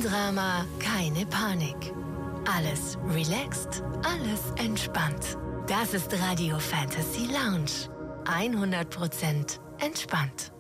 Drama, keine Panik. Alles relaxed, alles entspannt. Das ist Radio Fantasy Lounge. 100% entspannt.